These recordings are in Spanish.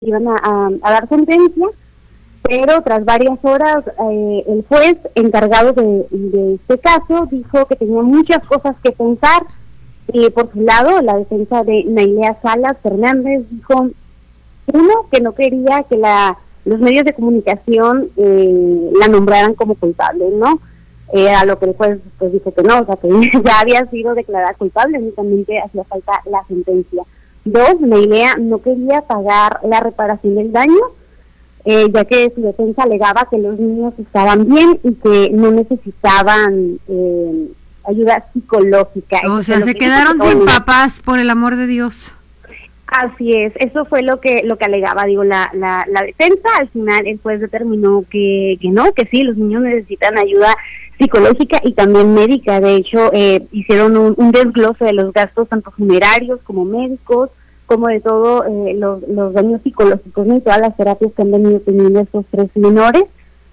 iban a dar sentencia, pero tras varias horas el juez encargado de este caso dijo que tenía muchas cosas que pensar. Por su lado, la defensa de Nailea Salas Fernández dijo, uno, que no quería que los medios de comunicación la nombraran como culpable, ¿no? A lo que el juez pues dijo que no, o sea, que ya había sido declarada culpable, únicamente hacía falta la sentencia. Dos, Nailea no quería pagar la reparación del daño, ya que su defensa alegaba que los niños estaban bien y que no necesitaban ayuda psicológica. O sea, se quedaron sin papás, por el amor de Dios. Así es, eso fue lo que alegaba, la defensa. Al final el juez determinó que no, que sí, los niños necesitan ayuda psicológica y también médica. De hecho, hicieron un desglose de los gastos tanto funerarios como médicos, como de todo los daños psicológicos, ¿no? Y todas las terapias que han venido teniendo estos tres menores.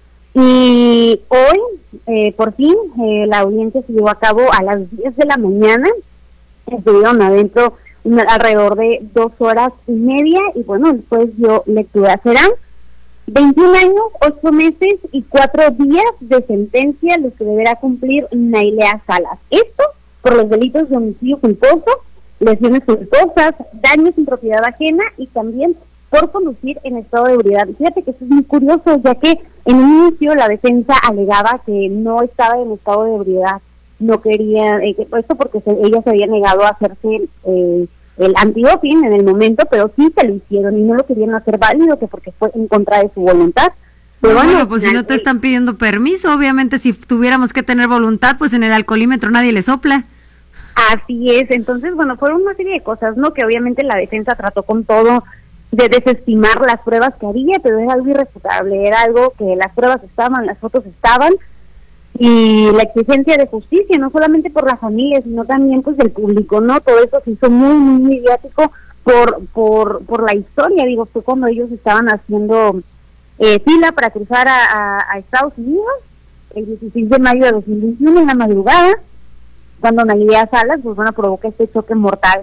Y hoy, por fin, la audiencia se llevó a cabo a las 10 de la mañana. Estuvieron adentro alrededor de 2 horas y media y bueno, después dio lectura. Serán 21 años, 8 meses y 4 días de sentencia los que deberá cumplir Nailea Salas. Esto por los delitos de homicidio culposo, lesiones culposas, daños en propiedad ajena y también por conducir en estado de ebriedad. Fíjate que eso es muy curioso, ya que en un inicio la defensa alegaba que no estaba en estado de ebriedad, no quería, esto porque ella se había negado a hacerse el antidoping en el momento, pero sí se lo hicieron y no lo querían hacer válido, que porque fue en contra de su voluntad. Pero bueno, pues si no te están pidiendo permiso, obviamente si tuviéramos que tener voluntad, pues en el alcoholímetro nadie le sopla. Así es, entonces bueno, fueron una serie de cosas, ¿no? Que obviamente la defensa trató con todo de desestimar las pruebas que había, pero era algo irrefutable, era algo que las pruebas estaban, las fotos estaban, y la exigencia de justicia, no solamente por la familia, sino también pues del público, ¿no? Todo eso se hizo muy, muy mediático por la historia. Digo, fue cuando ellos estaban haciendo fila para cruzar a Estados Unidos, el 16 de mayo de 2021, en la madrugada, cuando Nailea Salas, pues bueno, provoca este choque mortal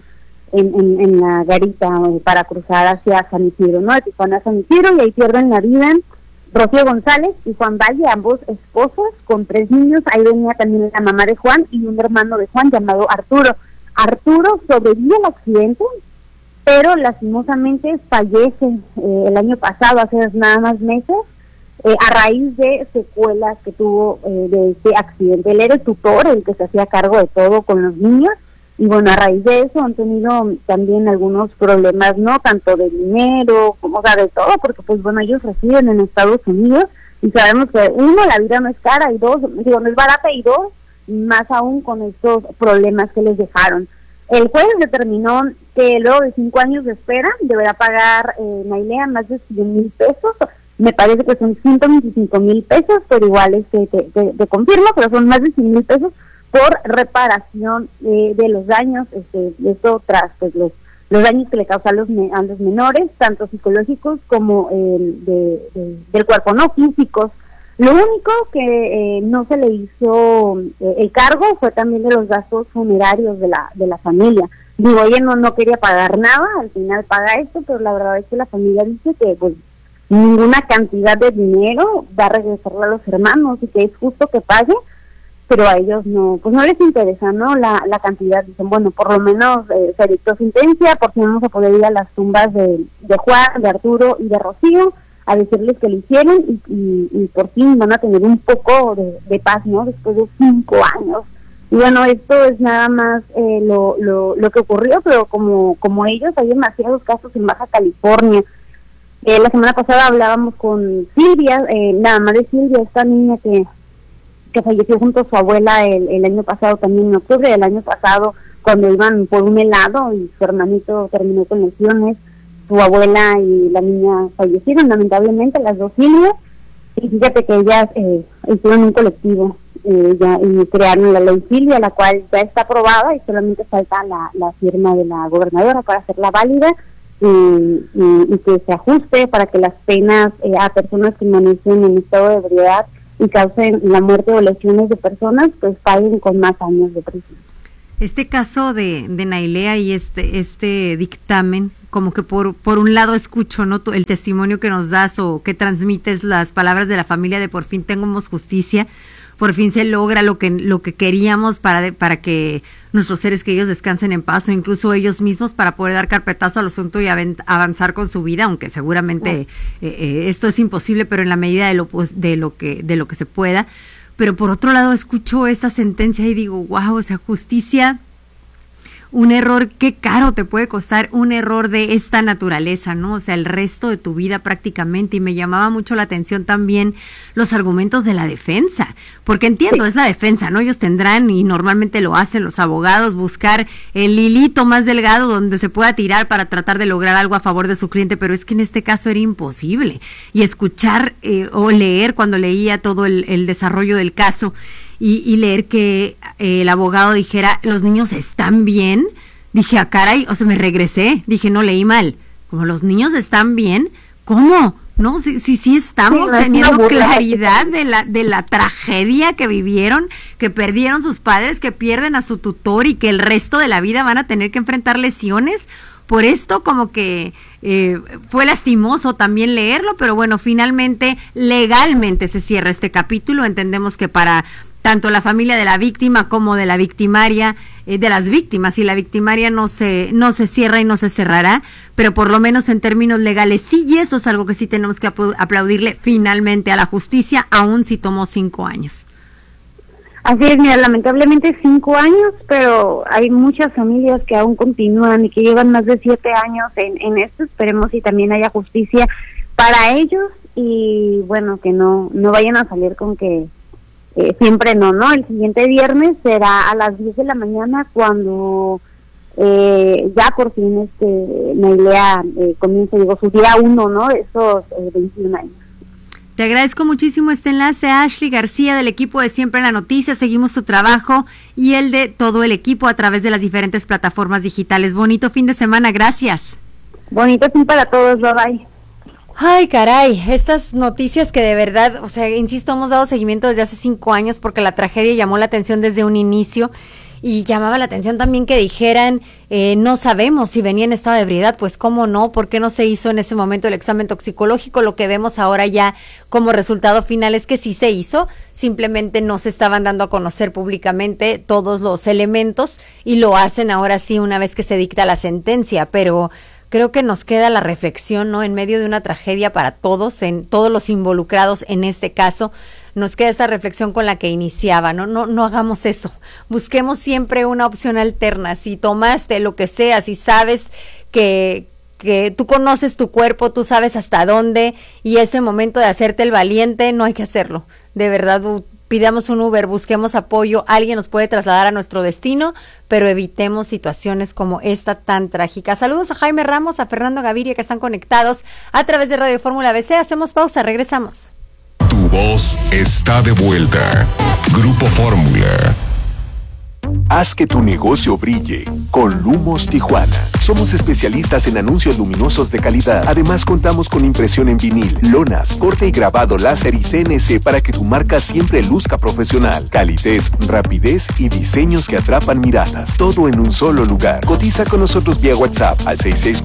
en la garita para cruzar hacia San Isidro, ¿no? De Tijuana a San Isidro, y ahí pierden la vida Rocío González y Juan Valle, ambos esposos, con 3 niños. Ahí venía también la mamá de Juan y un hermano de Juan llamado Arturo. Arturo sobrevive al accidente, pero lastimosamente fallece el año pasado, hace nada más meses, a raíz de secuelas que tuvo de este accidente. Él era el tutor, el que se hacía cargo de todo con los niños, y bueno, a raíz de eso han tenido también algunos problemas, no tanto de dinero, como de todo, porque pues bueno, ellos residen en Estados Unidos y sabemos que uno, la vida no es cara, y dos, no es barata, y dos, más aún con estos problemas que les dejaron. El juez determinó que luego de 5 años de espera deberá pagar Nailea más de 100,000 pesos, me parece que son 125,000 pesos, pero igual te confirmo, pero son más de 100,000 pesos por reparación de los daños, de esto tras pues los daños que le causan a los menores, tanto psicológicos como del cuerpo, no físicos. Lo único que no se le hizo el cargo fue también de los gastos funerarios de la familia. Digo, ella no quería pagar nada, al final paga esto, pero la verdad es que la familia dice que pues ninguna cantidad de dinero va a regresarle a los hermanos y que es justo que pague, pero a ellos no, pues no les interesa, ¿no? La cantidad. Dicen, bueno, por lo menos se dictó sentencia, por fin vamos a poder ir a las tumbas de Juan, de Arturo y de Rocío, a decirles que lo hicieron y por fin van a tener un poco de paz, ¿no? Después de 5 años. Y bueno, esto es nada más lo que ocurrió, pero como ellos, hay demasiados casos en Baja California. La semana pasada hablábamos con Silvia, la mamá de Silvia, esta niña que falleció junto a su abuela el año pasado, también en octubre del año pasado, cuando iban por un helado y su hermanito terminó con lesiones. Su abuela y la niña fallecieron, lamentablemente, las dos Silvias, y fíjate que ellas hicieron un colectivo y crearon la ley Silvia, la cual ya está aprobada y solamente falta la firma de la gobernadora para hacerla válida y que se ajuste para que las penas a personas que amanecen en estado de ebriedad y causen la muerte o lesiones de personas, pues paguen con más años de prisión. Este caso de Nailea y este dictamen, como que por un lado escucho, ¿no? El testimonio que nos das o que transmites, las palabras de la familia de por fin tengamos justicia, por fin se logra lo que queríamos para que nuestros seres queridos descansen en paz, o incluso ellos mismos, para poder dar carpetazo al asunto y avanzar con su vida, aunque seguramente esto es imposible, pero en la medida de lo que se pueda. Pero por otro lado escucho esta sentencia y digo, wow, o sea, justicia, un error, qué caro te puede costar un error de esta naturaleza, ¿no? O sea, el resto de tu vida prácticamente. Y me llamaba mucho la atención también los argumentos de la defensa, porque entiendo, es la defensa, ¿no? Ellos tendrán, y normalmente lo hacen los abogados, buscar el hilito más delgado donde se pueda tirar para tratar de lograr algo a favor de su cliente, pero es que en este caso era imposible. Y escuchar o leer, cuando leía todo el desarrollo del caso, y leer que el abogado dijera, los niños están bien, dije, caray, o sea, me regresé, dije, no, leí mal, como los niños están bien, ¿cómo? No, sí estamos teniendo claridad de la tragedia que vivieron, que perdieron sus padres, que pierden a su tutor y que el resto de la vida van a tener que enfrentar lesiones. Por esto como que fue lastimoso también leerlo, pero bueno, finalmente legalmente se cierra este capítulo. Entendemos que para tanto la familia de la víctima como de la victimaria, de las víctimas y la victimaria no se cierra y no se cerrará, pero por lo menos en términos legales sí, y eso es algo que sí tenemos que aplaudirle finalmente a la justicia, aun si tomó 5 años. Así es, mira, lamentablemente 5 años, pero hay muchas familias que aún continúan y que llevan más de 7 años en esto. Esperemos si también haya justicia para ellos y bueno, que no vayan a salir con que siempre no. El siguiente viernes será a las 10 de la mañana cuando ya por fin Nailea comienza, su día 1, ¿no? De esos 21 años. Te agradezco muchísimo este enlace, Ashley García, del equipo de Siempre en la Noticia. Seguimos tu trabajo y el de todo el equipo a través de las diferentes plataformas digitales. Bonito fin de semana, gracias. Bonito fin para todos, bye bye. Ay, caray, estas noticias que de verdad, o sea, insisto, hemos dado seguimiento desde hace 5 años porque la tragedia llamó la atención desde un inicio. Y llamaba la atención también que dijeran, no sabemos si venía en estado de ebriedad, pues cómo no, por qué no se hizo en ese momento el examen toxicológico. Lo que vemos ahora ya como resultado final es que sí se hizo, simplemente no se estaban dando a conocer públicamente todos los elementos y lo hacen ahora sí una vez que se dicta la sentencia, pero creo que nos queda la reflexión, ¿no? En medio de una tragedia para todos, en todos los involucrados en este caso, nos queda esta reflexión con la que iniciaba, no hagamos eso, busquemos siempre una opción alterna. Si tomaste lo que sea, si sabes que tú conoces tu cuerpo, tú sabes hasta dónde, y ese momento de hacerte el valiente, no hay que hacerlo, de verdad. Pidamos un Uber, busquemos apoyo, alguien nos puede trasladar a nuestro destino, pero evitemos situaciones como esta tan trágica. Saludos a Jaime Ramos, a Fernando Gaviria, que están conectados a través de Radio Fórmula BC. Hacemos pausa, regresamos. Tu voz está de vuelta. Grupo Fórmula. Haz que tu negocio brille con Lumos Tijuana. Somos especialistas en anuncios luminosos de calidad. Además, contamos con impresión en vinil, lonas, corte y grabado láser y CNC para que tu marca siempre luzca profesional. Calidez, rapidez y diseños que atrapan miradas. Todo en un solo lugar. Cotiza con nosotros vía WhatsApp al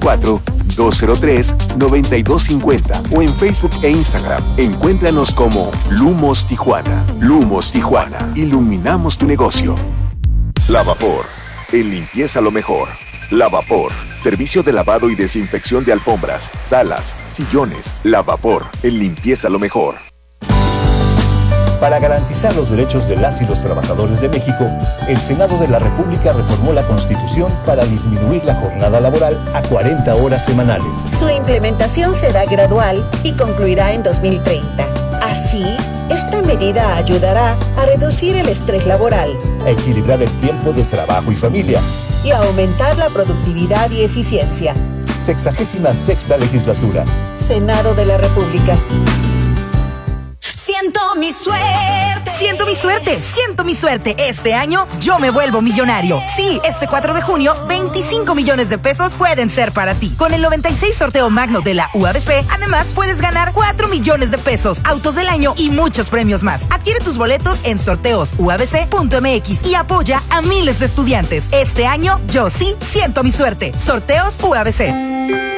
664-203-9250 o en Facebook e Instagram. Encuéntranos como Lumos Tijuana. Lumos Tijuana. Iluminamos tu negocio. Lavapor, en limpieza lo mejor. Lavapor, servicio de lavado y desinfección de alfombras, salas, sillones. Lavapor, en limpieza lo mejor. Para garantizar los derechos de las y los trabajadores de México, el Senado de la República reformó la Constitución para disminuir la jornada laboral a 40 horas semanales. Su implementación será gradual y concluirá en 2030. Así, esta medida ayudará a reducir el estrés laboral, a equilibrar el tiempo de trabajo y familia y a aumentar la productividad y eficiencia. 66ª legislatura. Senado de la República. Siento mi suerte. Siento mi suerte, siento mi suerte. Este año yo me vuelvo millonario. Sí, este 4 de junio, 25 millones de pesos pueden ser para ti. Con el 96 sorteo magno de la UABC, además puedes ganar 4 millones de pesos, autos del año y muchos premios más. Adquiere tus boletos en sorteosuabc.mx y apoya a miles de estudiantes. Este año yo sí siento mi suerte. Sorteos UABC.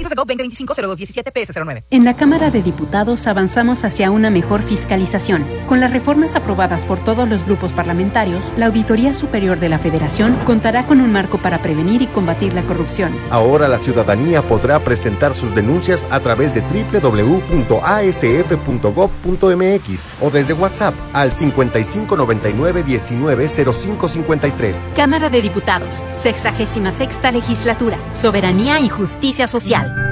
Permiso Segov 2025-0217 PS09. En la Cámara de Diputados avanzamos hacia una mejor fiscalización. Con las reformas aprobadas por todos los grupos parlamentarios, la Auditoría Superior de la Federación contará con un marco para prevenir y combatir la corrupción. Ahora la ciudadanía podrá presentar sus denuncias a través de www.asf.gov.mx o desde WhatsApp al 5599-190553. Cámara de Diputados, 66ª Legislatura, Soberanía y Justicia Social.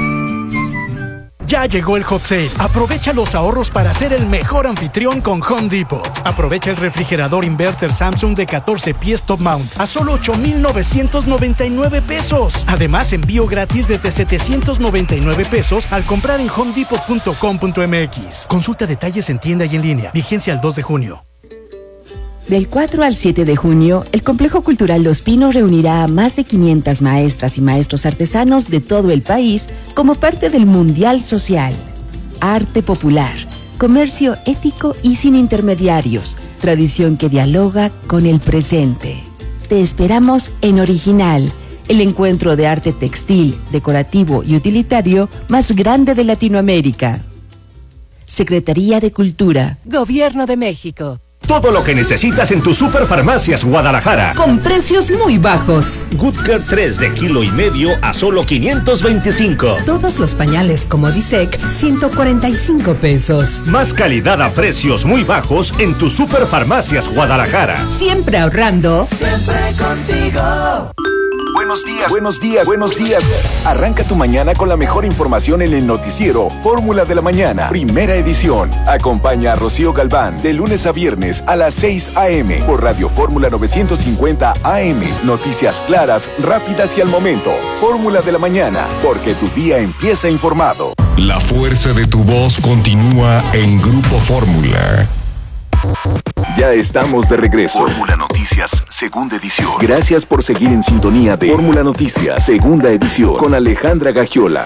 Ya llegó el hot sale. Aprovecha los ahorros para ser el mejor anfitrión con Home Depot. Aprovecha el refrigerador inverter Samsung de 14 pies top mount a solo 8,999 pesos. Además, envío gratis desde 799 pesos al comprar en homedepot.com.mx. Consulta detalles en tienda y en línea. Vigencia al 2 de junio. Del 4 al 7 de junio, el Complejo Cultural Los Pinos reunirá a más de 500 maestras y maestros artesanos de todo el país como parte del Mundial Social. Arte popular, comercio ético y sin intermediarios, tradición que dialoga con el presente. Te esperamos en Original, el encuentro de arte textil, decorativo y utilitario más grande de Latinoamérica. Secretaría de Cultura. Gobierno de México. Todo lo que necesitas en tus Superfarmacias Guadalajara. Con precios muy bajos. Good Care 3 de 1,5 kg a solo 525. Todos los pañales como Disec, 145 pesos. Más calidad a precios muy bajos en tus Superfarmacias Guadalajara. Siempre ahorrando. Siempre contigo. Buenos días, buenos días, buenos días. Arranca tu mañana con la mejor información en el noticiero Fórmula de la Mañana, primera edición. Acompaña a Rocío Galván de lunes a viernes a las 6 a.m. por Radio Fórmula 950 AM. Noticias claras, rápidas y al momento. Fórmula de la Mañana, porque tu día empieza informado. La fuerza de tu voz continúa en Grupo Fórmula. Ya estamos de regreso. Fórmula Noticias, segunda edición. Gracias por seguir en sintonía de Fórmula Noticias, segunda edición, con Alejandra Gagiola.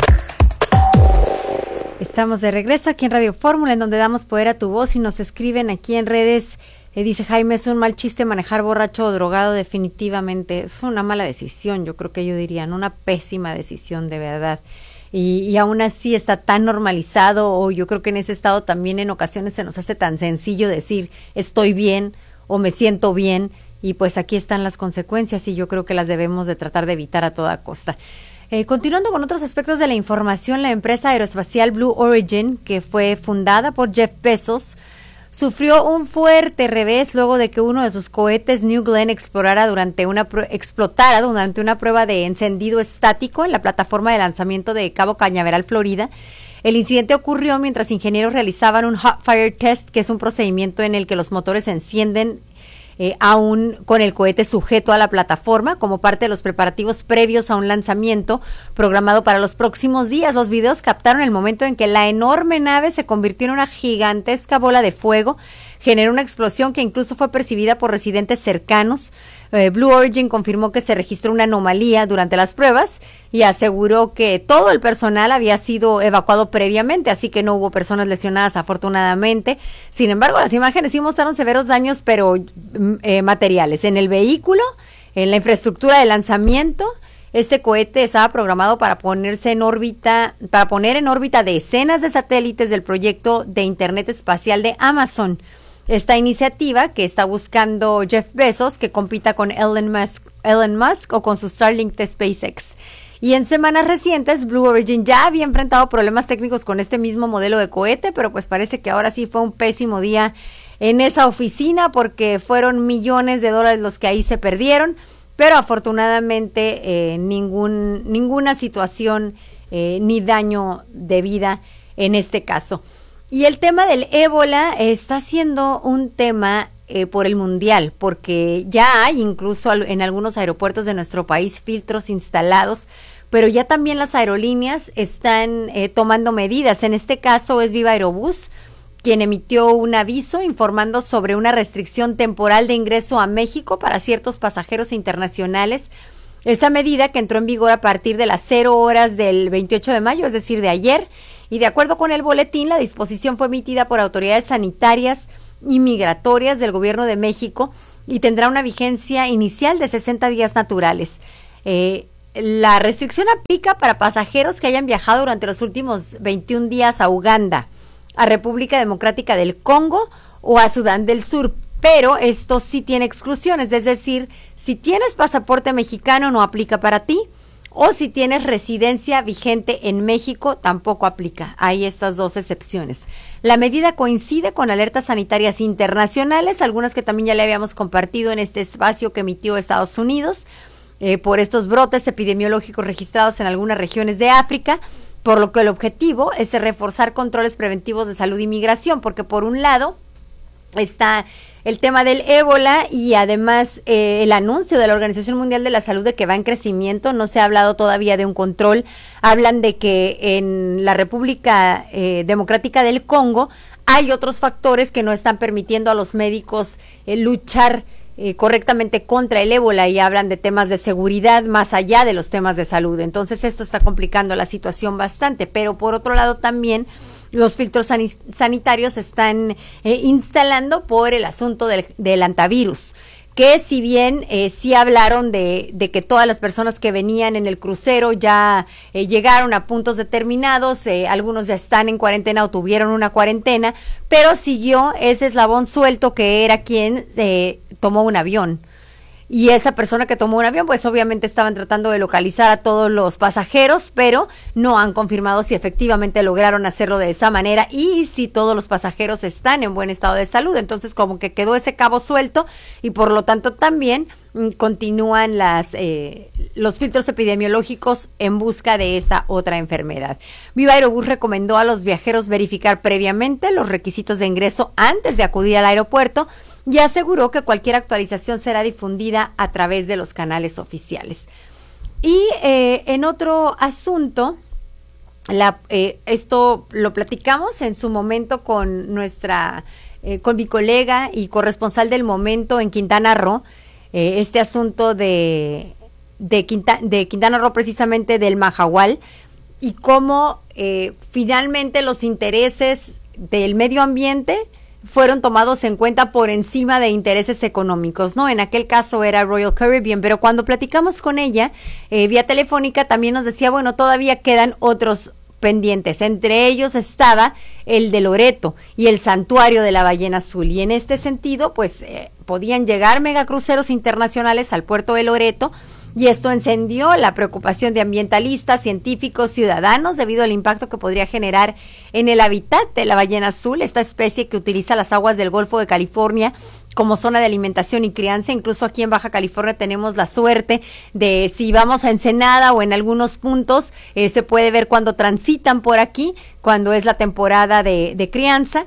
Estamos de regreso aquí en Radio Fórmula, en donde damos poder a tu voz y nos escriben aquí en redes. Dice Jaime, es un mal chiste manejar borracho o drogado, definitivamente. Es una mala decisión, yo creo que ellos dirían, una pésima decisión de verdad. Y aún así está tan normalizado, o yo creo que en ese estado también en ocasiones se nos hace tan sencillo decir estoy bien o me siento bien, y pues aquí están las consecuencias y yo creo que las debemos de tratar de evitar a toda costa. Continuando con otros aspectos de la información, la empresa aeroespacial Blue Origin, que fue fundada por Jeff Bezos, sufrió un fuerte revés luego de que uno de sus cohetes New Glenn explotara durante una prueba de encendido estático en la plataforma de lanzamiento de Cabo Cañaveral, Florida. El incidente ocurrió mientras ingenieros realizaban un hot fire test, que es un procedimiento en el que los motores se encienden aún con el cohete sujeto a la plataforma, como parte de los preparativos previos a un lanzamiento programado para los próximos días. Los videos captaron el momento en que la enorme nave se convirtió en una gigantesca bola de fuego, generó una explosión que incluso fue percibida por residentes cercanos. Blue Origin confirmó que se registró una anomalía durante las pruebas y aseguró que todo el personal había sido evacuado previamente, así que no hubo personas lesionadas afortunadamente. Sin embargo, las imágenes sí mostraron severos daños, pero materiales en el vehículo, en la infraestructura de lanzamiento. Este cohete estaba programado para poner en órbita decenas de satélites del proyecto de Internet espacial de Amazon. Esta iniciativa que está buscando Jeff Bezos, que compita con Elon Musk o con su Starlink de SpaceX. Y en semanas recientes, Blue Origin ya había enfrentado problemas técnicos con este mismo modelo de cohete, pero pues parece que ahora sí fue un pésimo día en esa oficina, porque fueron millones de dólares los que ahí se perdieron, pero afortunadamente ninguna situación ni daño de vida en este caso. Y el tema del ébola está siendo un tema por el mundial, porque ya hay incluso en algunos aeropuertos de nuestro país filtros instalados, pero ya también las aerolíneas están tomando medidas. En este caso es Viva Aerobús quien emitió un aviso informando sobre una restricción temporal de ingreso a México para ciertos pasajeros internacionales. Esta medida, que entró en vigor a partir de las 0 horas del 28 de mayo, es decir, de ayer, y de acuerdo con el boletín, la disposición fue emitida por autoridades sanitarias y migratorias del Gobierno de México y tendrá una vigencia inicial de 60 días naturales. la restricción aplica para pasajeros que hayan viajado durante los últimos 21 días a Uganda, a República Democrática del Congo o a Sudán del Sur, pero esto sí tiene exclusiones, es decir, si tienes pasaporte mexicano no aplica para ti, o si tienes residencia vigente en México tampoco aplica. Hay estas dos excepciones. La medida coincide con alertas sanitarias internacionales, algunas que también ya le habíamos compartido en este espacio que emitió Estados Unidos, por estos brotes epidemiológicos registrados en algunas regiones de África, por lo que el objetivo es reforzar controles preventivos de salud y migración, porque por un lado está el tema del ébola y además el anuncio de la Organización Mundial de la Salud de que va en crecimiento. No se ha hablado todavía de un control. Hablan de que en la República Democrática del Congo hay otros factores que no están permitiendo a los médicos luchar correctamente contra el ébola, y hablan de temas de seguridad más allá de los temas de salud. Entonces esto está complicando la situación bastante, pero por otro lado también los filtros sanitarios se están instalando por el asunto del antivirus, que si bien sí hablaron de que todas las personas que venían en el crucero ya llegaron a puntos determinados, algunos ya están en cuarentena o tuvieron una cuarentena, pero siguió ese eslabón suelto que era quien tomó un avión. Y esa persona que tomó un avión, pues obviamente estaban tratando de localizar a todos los pasajeros, pero no han confirmado si efectivamente lograron hacerlo de esa manera y si todos los pasajeros están en buen estado de salud. Entonces como que quedó ese cabo suelto y por lo tanto también continúan los filtros epidemiológicos en busca de esa otra enfermedad. Viva Aerobús recomendó a los viajeros verificar previamente los requisitos de ingreso antes de acudir al aeropuerto, y aseguró que cualquier actualización será difundida a través de los canales oficiales. Y en otro asunto, esto lo platicamos en su momento con con mi colega y corresponsal del momento en Quintana Roo, este asunto de Quintana Roo, precisamente del Mahahual, y cómo finalmente los intereses del medio ambiente fueron tomados en cuenta por encima de intereses económicos, ¿no? En aquel caso era Royal Caribbean, pero cuando platicamos con ella vía telefónica también nos decía, bueno, todavía quedan otros pendientes, entre ellos estaba el de Loreto y el santuario de la ballena azul, y en este sentido pues podían llegar megacruceros internacionales al puerto de Loreto, y esto encendió la preocupación de ambientalistas, científicos, ciudadanos, debido al impacto que podría generar en el hábitat de la ballena azul, esta especie que utiliza las aguas del Golfo de California como zona de alimentación y crianza. Incluso aquí en Baja California tenemos la suerte de, si vamos a Ensenada o en algunos puntos, se puede ver cuando transitan por aquí, cuando es la temporada de crianza,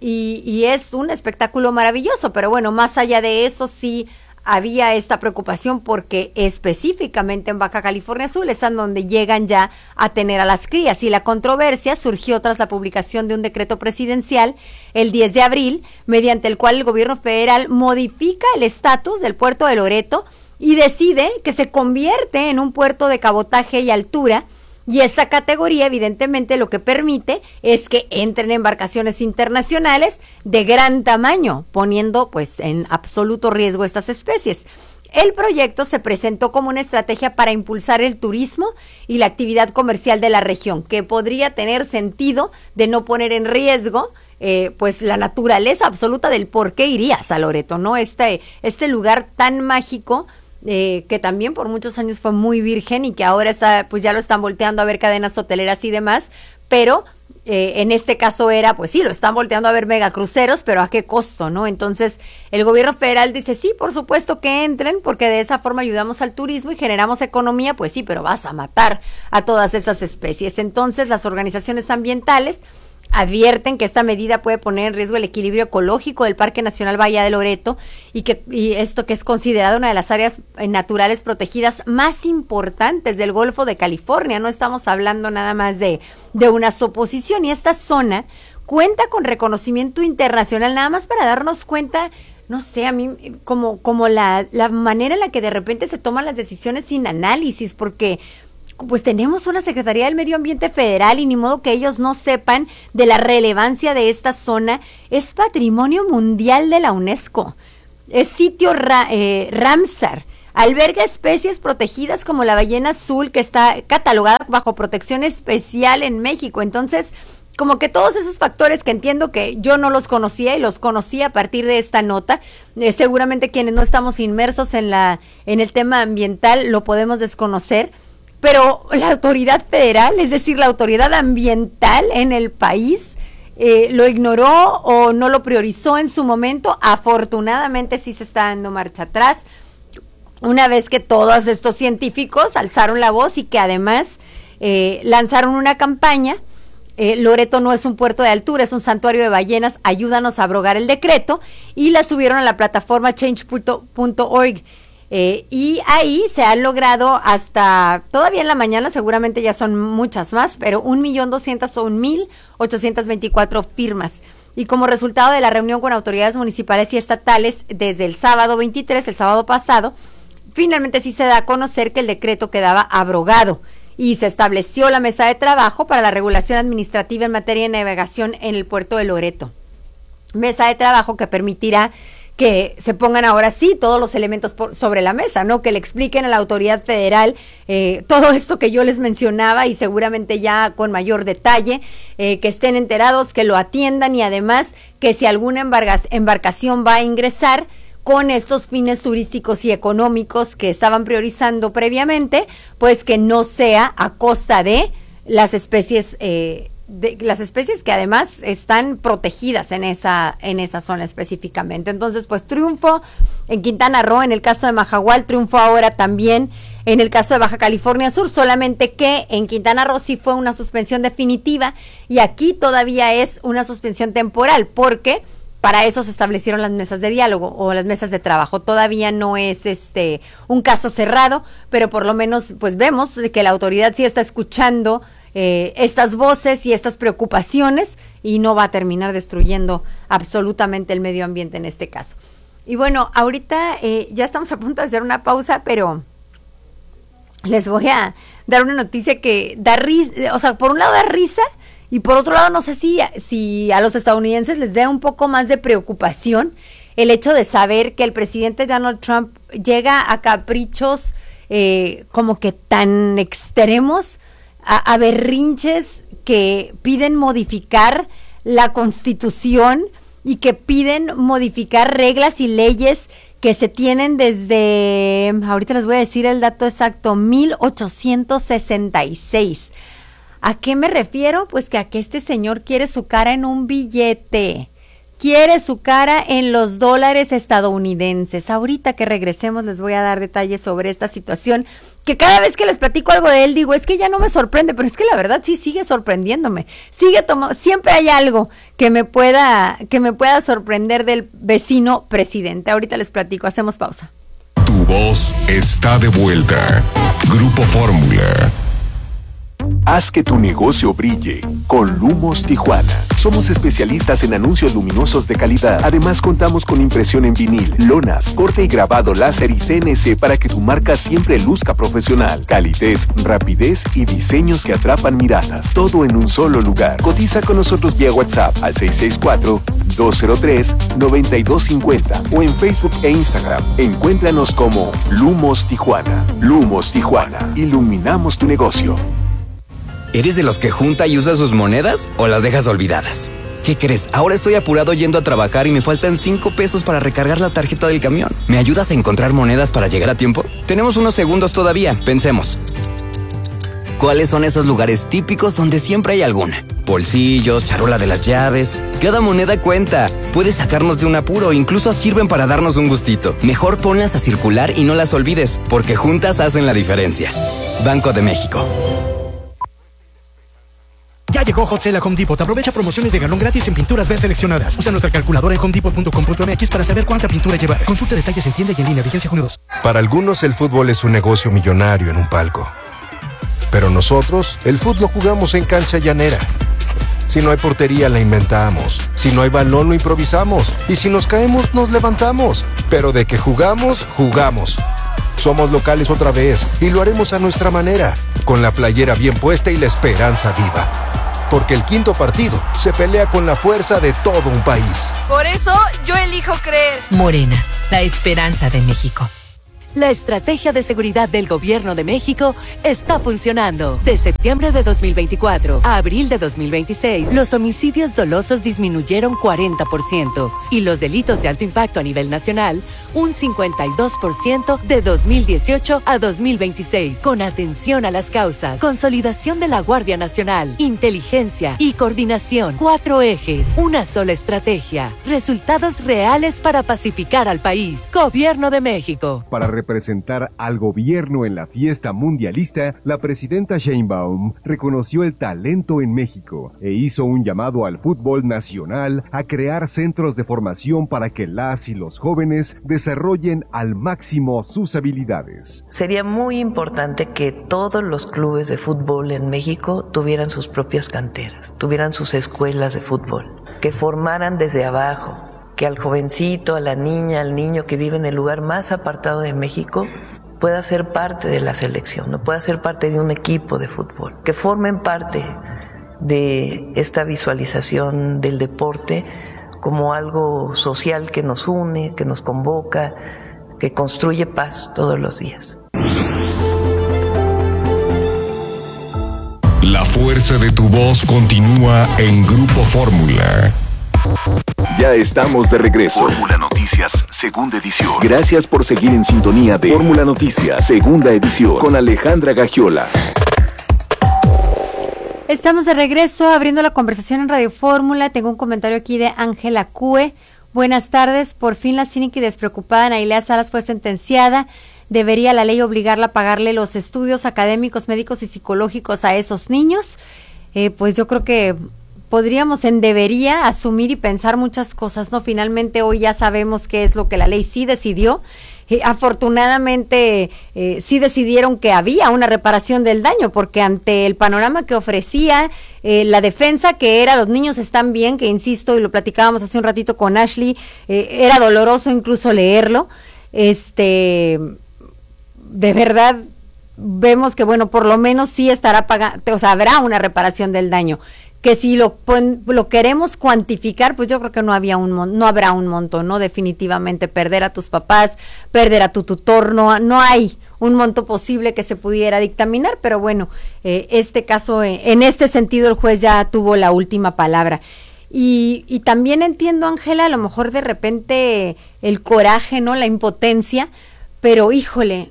y es un espectáculo maravilloso. Pero bueno, más allá de eso, sí había esta preocupación porque específicamente en Baja California Sur es donde llegan ya a tener a las crías, y la controversia surgió tras la publicación de un decreto presidencial el 10 de abril, mediante el cual el gobierno federal modifica el estatus del puerto de Loreto y decide que se convierte en un puerto de cabotaje y altura. Y esta categoría evidentemente lo que permite es que entren embarcaciones internacionales de gran tamaño, poniendo pues en absoluto riesgo estas especies. El proyecto se presentó como una estrategia para impulsar el turismo y la actividad comercial de la región, que podría tener sentido de no poner en riesgo pues la naturaleza absoluta del por qué irías a Loreto, ¿no? Este lugar tan mágico, que también por muchos años fue muy virgen y que ahora pues ya lo están volteando a ver cadenas hoteleras y demás, pero en este caso era, pues sí, lo están volteando a ver megacruceros, pero ¿a qué costo, no? Entonces el gobierno federal dice, sí, por supuesto que entren, porque de esa forma ayudamos al turismo y generamos economía. Pues sí, pero vas a matar a todas esas especies. Entonces las organizaciones ambientales advierten que esta medida puede poner en riesgo el equilibrio ecológico del Parque Nacional Bahía de Loreto, y esto que es considerado una de las áreas naturales protegidas más importantes del Golfo de California. No estamos hablando nada más de una suposición, y esta zona cuenta con reconocimiento internacional, nada más para darnos cuenta, no sé, a mí como la manera en la que de repente se toman las decisiones sin análisis, porque pues tenemos una Secretaría del Medio Ambiente Federal y ni modo que ellos no sepan de la relevancia de esta zona. Es Patrimonio Mundial de la UNESCO, es sitio Ramsar. alberga especies protegidas como la ballena azul, que está catalogada bajo protección especial en México. Entonces, como que todos esos factores que entiendo que yo no los conocía y los conocí a partir de esta nota, seguramente quienes no estamos inmersos en el tema ambiental lo podemos desconocer, pero la autoridad federal, es decir, la autoridad ambiental en el país, lo ignoró o no lo priorizó en su momento. Afortunadamente sí se está dando marcha atrás, una vez que todos estos científicos alzaron la voz y que además lanzaron una campaña. Loreto no es un puerto de altura, es un santuario de ballenas, ayúdanos a abrogar el decreto, y la subieron a la plataforma change.org. Y ahí se han logrado hasta, todavía en la mañana seguramente ya son muchas más, pero 1,201,824 firmas. Y como resultado de la reunión con autoridades municipales y estatales desde el sábado 23, el sábado pasado, finalmente sí se da a conocer que el decreto quedaba abrogado y se estableció la mesa de trabajo para la regulación administrativa en materia de navegación en el puerto de Loreto. Mesa de trabajo que permitirá que se pongan ahora sí todos los elementos sobre la mesa, ¿no? Que le expliquen a la autoridad federal todo esto que yo les mencionaba y seguramente ya con mayor detalle, que estén enterados, que lo atiendan y además que si alguna embarcación va a ingresar con estos fines turísticos y económicos que estaban priorizando previamente, pues que no sea a costa de las especies que además están protegidas en esa zona específicamente. Entonces, pues triunfo en Quintana Roo, en el caso de Mahahual, triunfo ahora también en el caso de Baja California Sur, solamente que en Quintana Roo sí fue una suspensión definitiva y aquí todavía es una suspensión temporal, porque para eso se establecieron las mesas de diálogo o las mesas de trabajo. Todavía no es un caso cerrado, pero por lo menos pues vemos que la autoridad sí está escuchando estas voces y estas preocupaciones y no va a terminar destruyendo absolutamente el medio ambiente en este caso. Y bueno, ahorita ya estamos a punto de hacer una pausa, pero les voy a dar una noticia que da risa, o sea, por un lado da risa y por otro lado no sé si a los estadounidenses les da un poco más de preocupación el hecho de saber que el presidente Donald Trump llega a caprichos como que tan extremos, a berrinches que piden modificar la Constitución y que piden modificar reglas y leyes que se tienen desde, ahorita les voy a decir el dato exacto, 1866. ¿A qué me refiero? Pues que a que este señor quiere su cara en un billete, quiere su cara en los dólares estadounidenses. Ahorita que regresemos les voy a dar detalles sobre esta situación, que cada vez que les platico algo de él digo, es que ya no me sorprende, pero es que la verdad sí sigue sorprendiéndome. Siempre hay algo que me pueda sorprender del vecino presidente. Ahorita les platico, hacemos pausa. Tu voz está de vuelta. Grupo Fórmula. Haz que tu negocio brille con Lumos Tijuana. Somos especialistas en anuncios luminosos de calidad. Además, contamos con impresión en vinil, lonas, corte y grabado láser y CNC para que tu marca siempre luzca profesional. Calidez, rapidez y diseños que atrapan miradas. Todo en un solo lugar. Cotiza con nosotros vía WhatsApp al 664-203-9250 o en Facebook e Instagram. Encuéntranos como Lumos Tijuana. Lumos Tijuana. Iluminamos tu negocio. ¿Eres de los que junta y usa sus monedas o las dejas olvidadas? ¿Qué crees? Ahora estoy apurado yendo a trabajar y me faltan 5 pesos para recargar la tarjeta del camión. ¿Me ayudas a encontrar monedas para llegar a tiempo? Tenemos unos segundos todavía, pensemos. ¿Cuáles son esos lugares típicos donde siempre hay alguna? Bolsillos, charola de las llaves. Cada moneda cuenta. Puede sacarnos de un apuro, incluso sirven para darnos un gustito. Mejor ponlas a circular y no las olvides, porque juntas hacen la diferencia. Banco de México. Ya llegó Hot Sale a Home Depot. Aprovecha promociones de galón gratis en pinturas ver seleccionadas. Usa nuestra calculadora en homedepot.com.mx para saber cuánta pintura llevar. Consulta detalles en tienda y en línea. Vigencia junio 2. Para algunos el fútbol es un negocio millonario en un palco. Pero nosotros, el fútbol lo jugamos en cancha llanera. Si no hay portería, la inventamos. Si no hay balón, lo improvisamos. Y si nos caemos, nos levantamos. Pero de que jugamos, jugamos. Somos locales otra vez y lo haremos a nuestra manera, con la playera bien puesta y la esperanza viva. Porque el quinto partido se pelea con la fuerza de todo un país. Por eso yo elijo creer. Morena, la esperanza de México. La estrategia de seguridad del Gobierno de México está funcionando. De septiembre de 2024 a abril de 2026, los homicidios dolosos disminuyeron 40% y los delitos de alto impacto a nivel nacional un 52% de 2018 a 2026. Con atención a las causas, consolidación de la Guardia Nacional, inteligencia y coordinación. 4 ejes, una sola estrategia. Resultados reales para pacificar al país. Gobierno de México. Para representar al gobierno en la fiesta mundialista, la presidenta Sheinbaum reconoció el talento en México e hizo un llamado al fútbol nacional a crear centros de formación para que las y los jóvenes desarrollen al máximo sus habilidades. Sería muy importante que todos los clubes de fútbol en México tuvieran sus propias canteras, tuvieran sus escuelas de fútbol, que formaran desde abajo, que al jovencito, a la niña, al niño que vive en el lugar más apartado de México pueda ser parte de la selección, no pueda ser parte de un equipo de fútbol, que formen parte de esta visualización del deporte como algo social que nos une, que nos convoca, que construye paz todos los días. La fuerza de tu voz continúa en Grupo Fórmula. Ya estamos de regreso. Fórmula Noticias, segunda edición. Gracias por seguir en sintonía de Fórmula Noticias, segunda edición, con Alejandra Gagiola. Estamos de regreso abriendo la conversación en Radio Fórmula. Tengo un comentario aquí de Ángela Cue. Buenas tardes. Por fin la cínica y despreocupada Nailea Salas fue sentenciada. ¿Debería la ley obligarla a pagarle los estudios académicos, médicos y psicológicos a esos niños? Pues yo creo que debería asumir y pensar muchas cosas, ¿no? Finalmente hoy ya sabemos qué es lo que la ley sí decidió. Afortunadamente sí decidieron que había una reparación del daño, porque ante el panorama que ofrecía la defensa, que era los niños están bien, que insisto, y lo platicábamos hace un ratito con Ashley, era doloroso incluso leerlo, de verdad vemos que, bueno, por lo menos sí estará pagando, o sea, habrá una reparación del daño. Que si lo queremos cuantificar, pues yo creo que no habrá un monto, ¿no? Definitivamente perder a tus papás, perder a tu tutor, no hay un monto posible que se pudiera dictaminar, pero bueno, este caso, en este sentido el juez ya tuvo la última palabra. Y también entiendo, Ángela, a lo mejor de repente el coraje, ¿no? La impotencia, pero híjole,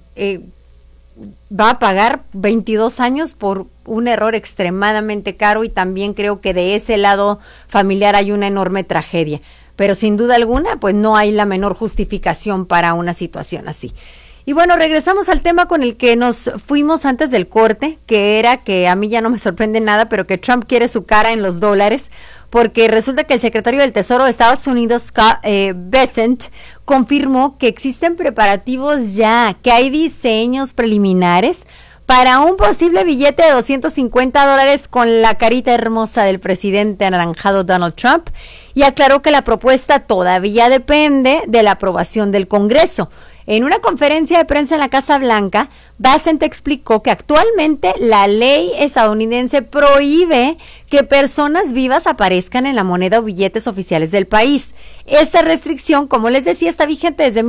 va a pagar 22 años por un error extremadamente caro, y también creo que de ese lado familiar hay una enorme tragedia, pero sin duda alguna pues no hay la menor justificación para una situación así. Y bueno, regresamos al tema con el que nos fuimos antes del corte, que era que a mí ya no me sorprende nada, pero que Trump quiere su cara en los dólares, porque resulta que el secretario del Tesoro de Estados Unidos, Scott Bessent, confirmó que existen preparativos ya, que hay diseños preliminares para un posible billete de $250 con la carita hermosa del presidente anaranjado Donald Trump, y aclaró que la propuesta todavía depende de la aprobación del Congreso. En una conferencia de prensa en la Casa Blanca, Bessent explicó que actualmente la ley estadounidense prohíbe que personas vivas aparezcan en la moneda o billetes oficiales del país. Esta restricción, como les decía, está vigente desde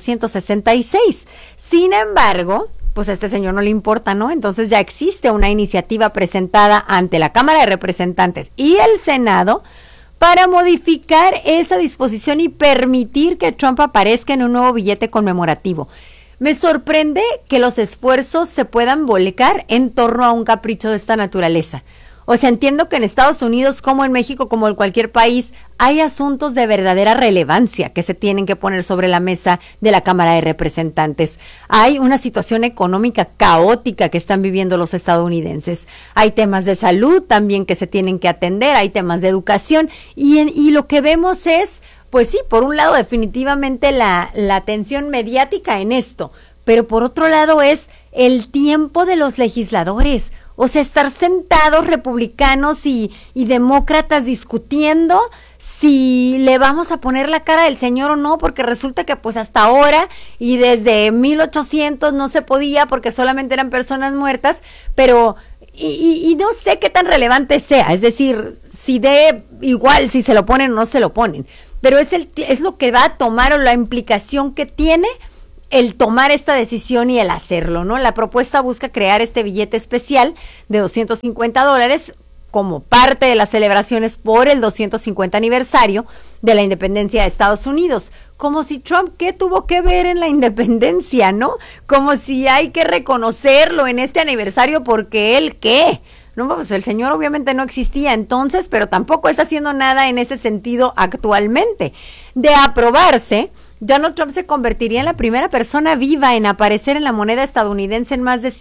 1866. Sin embargo, pues a este señor no le importa, ¿no? Entonces ya existe una iniciativa presentada ante la Cámara de Representantes y el Senado para modificar esa disposición y permitir que Trump aparezca en un nuevo billete conmemorativo. Me sorprende que los esfuerzos se puedan volcar en torno a un capricho de esta naturaleza. O sea, entiendo que en Estados Unidos, como en México, como en cualquier país, hay asuntos de verdadera relevancia que se tienen que poner sobre la mesa de la Cámara de Representantes. Hay una situación económica caótica que están viviendo los estadounidenses. Hay temas de salud también que se tienen que atender, hay temas de educación, y lo que vemos es, pues sí, por un lado definitivamente la atención mediática en esto, pero por otro lado es el tiempo de los legisladores. O sea, estar sentados republicanos y demócratas discutiendo si le vamos a poner la cara del señor o no, porque resulta que pues hasta ahora y desde 1800 no se podía porque solamente eran personas muertas, pero y no sé qué tan relevante sea, es decir, si igual si se lo ponen o no se lo ponen, pero es lo que va a tomar o la implicación que tiene el tomar esta decisión y el hacerlo, ¿no? La propuesta busca crear este billete especial de $250 como parte de las celebraciones por el 250 aniversario de la independencia de Estados Unidos. Como si Trump, ¿qué tuvo que ver en la independencia, no? Como si hay que reconocerlo en este aniversario porque él, ¿qué? No, pues el señor obviamente no existía entonces, pero tampoco está haciendo nada en ese sentido actualmente. De aprobarse, Donald Trump se convertiría en la primera persona viva en aparecer en la moneda estadounidense en más de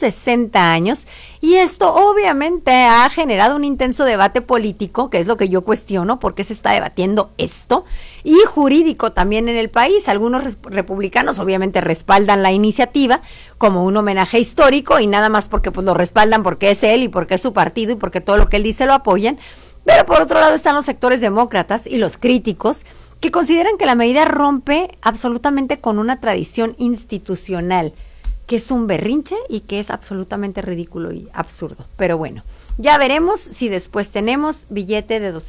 160 años, y esto obviamente ha generado un intenso debate político, que es lo que yo cuestiono, ¿por qué se está debatiendo esto? Y jurídico también en el país. Algunos republicanos obviamente respaldan la iniciativa como un homenaje histórico, y nada más porque pues lo respaldan porque es él y porque es su partido y porque todo lo que él dice lo apoyan, pero por otro lado están los sectores demócratas y los críticos que consideran que la medida rompe absolutamente con una tradición institucional, que es un berrinche y que es absolutamente ridículo y absurdo. Pero bueno, ya veremos si después tenemos billete de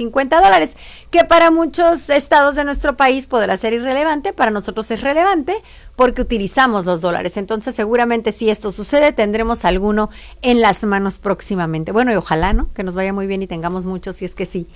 $250, que para muchos estados de nuestro país podrá ser irrelevante, para nosotros es relevante porque utilizamos los dólares. Entonces seguramente si esto sucede tendremos alguno en las manos próximamente. Bueno, y ojalá, ¿no? Que nos vaya muy bien y tengamos muchos si es que sí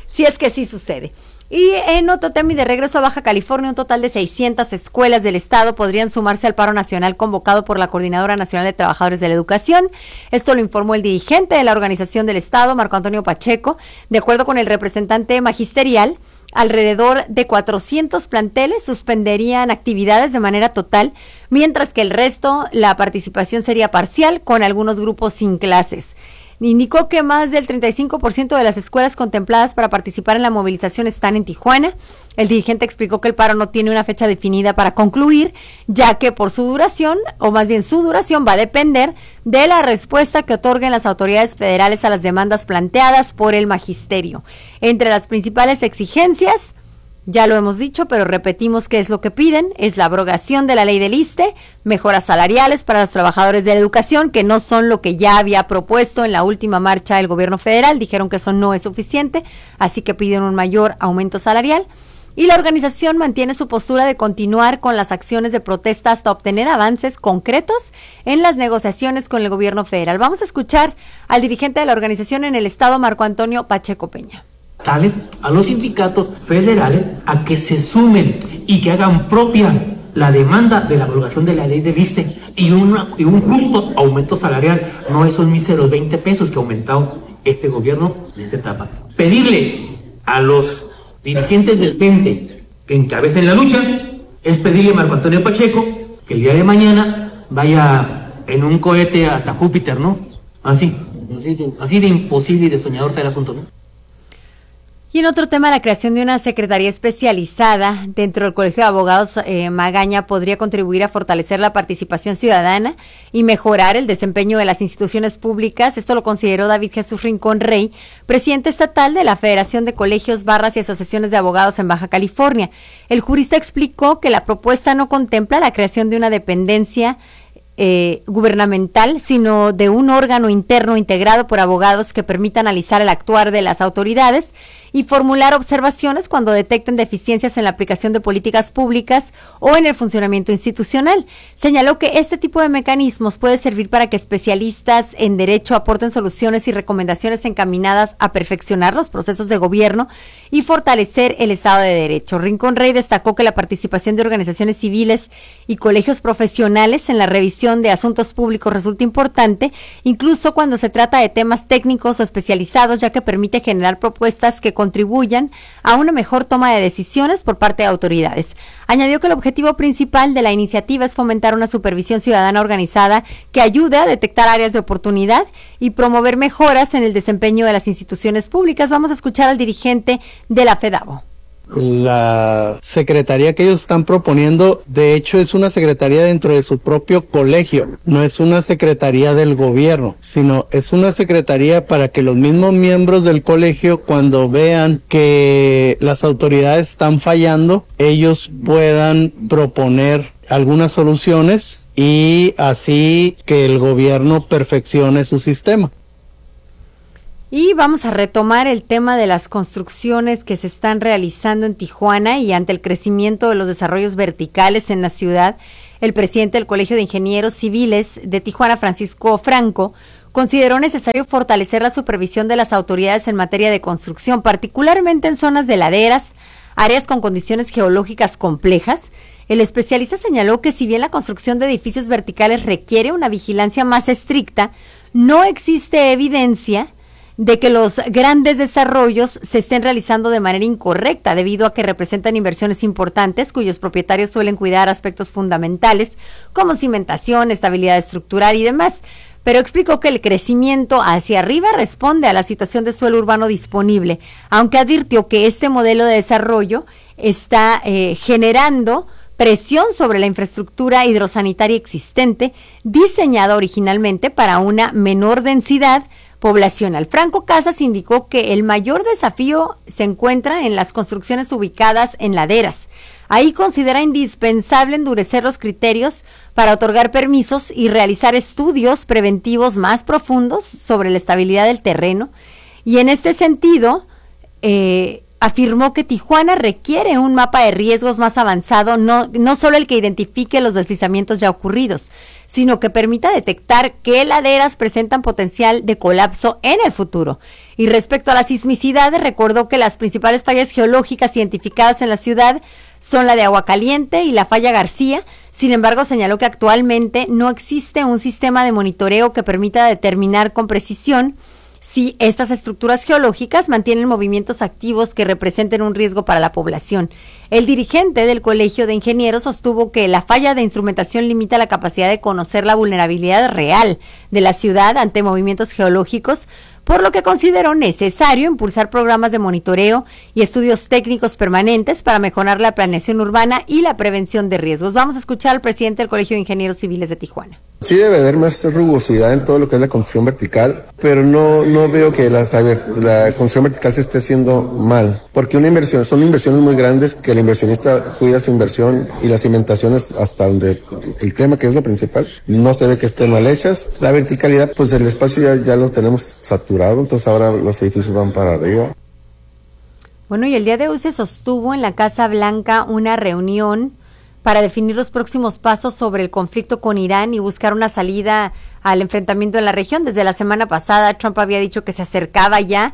sucede. Y en otro tema, y de regreso a Baja California, un total de 600 escuelas del estado podrían sumarse al paro nacional convocado por la Coordinadora Nacional de Trabajadores de la Educación. Esto lo informó el dirigente de la organización del estado, Marco Antonio Pacheco. De acuerdo con el representante magisterial, alrededor de 400 planteles suspenderían actividades de manera total, mientras que el resto, la participación sería parcial, con algunos grupos sin clases. Indicó que más del 35% de las escuelas contempladas para participar en la movilización están en Tijuana. El dirigente explicó que el paro no tiene una fecha definida para concluir, ya que por su duración, o más bien su duración, va a depender de la respuesta que otorguen las autoridades federales a las demandas planteadas por el magisterio. Entre las principales exigencias, ya lo hemos dicho, pero repetimos qué es lo que piden, es la abrogación de la ley del ISSSTE, mejoras salariales para los trabajadores de la educación, que no son lo que ya había propuesto en la última marcha del gobierno federal, dijeron que eso no es suficiente, así que piden un mayor aumento salarial, y la organización mantiene su postura de continuar con las acciones de protesta hasta obtener avances concretos en las negociaciones con el gobierno federal. Vamos a escuchar al dirigente de la organización en el estado, Marco Antonio Pacheco Peña. A los sindicatos federales a que se sumen y que hagan propia la demanda de la abrogación de la ley del ISSSTE y un justo aumento salarial, no esos míseros 20 pesos que ha aumentado este gobierno en esta etapa. Pedirle a los dirigentes del CENTE que encabecen la lucha es pedirle a Marco Antonio Pacheco que el día de mañana vaya en un cohete hasta Júpiter, ¿no? Así de imposible y de soñador está el asunto, ¿no? Y en otro tema, la creación de una secretaría especializada dentro del Colegio de Abogados Magaña podría contribuir a fortalecer la participación ciudadana y mejorar el desempeño de las instituciones públicas. Esto lo consideró David Jesús Rincón Rey, presidente estatal de la Federación de Colegios, Barras y Asociaciones de Abogados en Baja California. El jurista explicó que la propuesta no contempla la creación de una dependencia gubernamental, sino de un órgano interno integrado por abogados que permita analizar el actuar de las autoridades y formular observaciones cuando detecten deficiencias en la aplicación de políticas públicas o en el funcionamiento institucional. Señaló que este tipo de mecanismos puede servir para que especialistas en derecho aporten soluciones y recomendaciones encaminadas a perfeccionar los procesos de gobierno y fortalecer el Estado de Derecho. Rincón Rey destacó que la participación de organizaciones civiles y colegios profesionales en la revisión de asuntos públicos resulta importante, incluso cuando se trata de temas técnicos o especializados, ya que permite generar propuestas que contribuyan a una mejor toma de decisiones por parte de autoridades. Añadió que el objetivo principal de la iniciativa es fomentar una supervisión ciudadana organizada que ayude a detectar áreas de oportunidad y promover mejoras en el desempeño de las instituciones públicas. Vamos a escuchar al dirigente de la FEDABO. La secretaría que ellos están proponiendo, de hecho, es una secretaría dentro de su propio colegio, no es una secretaría del gobierno, sino es una secretaría para que los mismos miembros del colegio, cuando vean que las autoridades están fallando, ellos puedan proponer algunas soluciones y así que el gobierno perfeccione su sistema. Y vamos a retomar el tema de las construcciones que se están realizando en Tijuana y ante el crecimiento de los desarrollos verticales en la ciudad. El presidente del Colegio de Ingenieros Civiles de Tijuana, Francisco Franco, consideró necesario fortalecer la supervisión de las autoridades en materia de construcción, particularmente en zonas de laderas, áreas con condiciones geológicas complejas. El especialista señaló que si bien la construcción de edificios verticales requiere una vigilancia más estricta, no existe evidencia de que los grandes desarrollos se estén realizando de manera incorrecta, debido a que representan inversiones importantes cuyos propietarios suelen cuidar aspectos fundamentales como cimentación, estabilidad estructural y demás. Pero explicó que el crecimiento hacia arriba responde a la situación de suelo urbano disponible, aunque advirtió que este modelo de desarrollo está generando presión sobre la infraestructura hidrosanitaria existente, diseñada originalmente para una menor densidad poblacional. Franco Casas indicó que el mayor desafío se encuentra en las construcciones ubicadas en laderas. Ahí considera indispensable endurecer los criterios para otorgar permisos y realizar estudios preventivos más profundos sobre la estabilidad del terreno. Y en este sentido, afirmó que Tijuana requiere un mapa de riesgos más avanzado, no solo el que identifique los deslizamientos ya ocurridos, sino que permita detectar qué laderas presentan potencial de colapso en el futuro. Y respecto a la sismicidad, recordó que las principales fallas geológicas identificadas en la ciudad son la de Agua Caliente y la falla García. Sin embargo, señaló que actualmente no existe un sistema de monitoreo que permita determinar con precisión si estas estructuras geológicas mantienen movimientos activos que representen un riesgo para la población. El dirigente del Colegio de Ingenieros sostuvo que la falla de instrumentación limita la capacidad de conocer la vulnerabilidad real de la ciudad ante movimientos geológicos, por lo que consideró necesario impulsar programas de monitoreo y estudios técnicos permanentes para mejorar la planeación urbana y la prevención de riesgos. Vamos a escuchar al presidente del Colegio de Ingenieros Civiles de Tijuana. Sí debe haber más rugosidad en todo lo que es la construcción vertical, pero no veo que la construcción vertical se esté haciendo mal, porque son inversiones muy grandes que el inversionista cuida su inversión y las cimentaciones hasta donde el tema que es lo principal, no se ve que estén mal hechas. La verticalidad, pues el espacio ya lo tenemos saturado, entonces ahora los edificios van para arriba. Bueno, y el día de hoy se sostuvo en la Casa Blanca una reunión para definir los próximos pasos sobre el conflicto con Irán y buscar una salida al enfrentamiento en la región. Desde la semana pasada, Trump había dicho que se acercaba ya,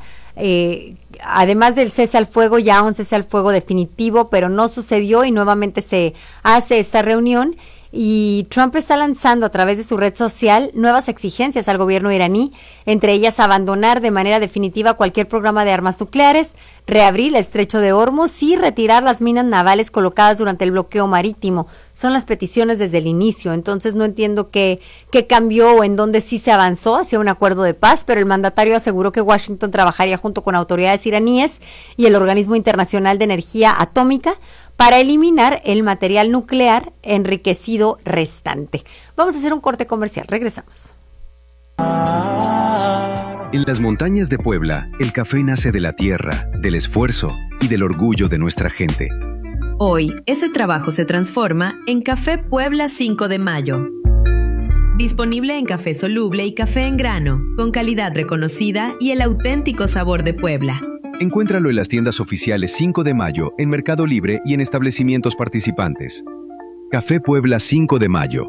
además del cese al fuego, ya un cese al fuego definitivo, pero no sucedió y nuevamente se hace esta reunión. Y Trump está lanzando a través de su red social nuevas exigencias al gobierno iraní, entre ellas abandonar de manera definitiva cualquier programa de armas nucleares, reabrir el estrecho de Hormuz y retirar las minas navales colocadas durante el bloqueo marítimo. Son las peticiones desde el inicio, entonces no entiendo qué cambió o en dónde sí se avanzó hacia un acuerdo de paz, pero el mandatario aseguró que Washington trabajaría junto con autoridades iraníes y el Organismo Internacional de Energía Atómica para eliminar el material nuclear enriquecido restante. Vamos a hacer un corte comercial, regresamos. En las montañas de Puebla, el café nace de la tierra, del esfuerzo y del orgullo de nuestra gente. Hoy, ese trabajo se transforma en Café Puebla 5 de Mayo. Disponible en café soluble y café en grano, con calidad reconocida y el auténtico sabor de Puebla. Encuéntralo en las tiendas oficiales 5 de Mayo, en Mercado Libre y en establecimientos participantes. Café Puebla 5 de Mayo.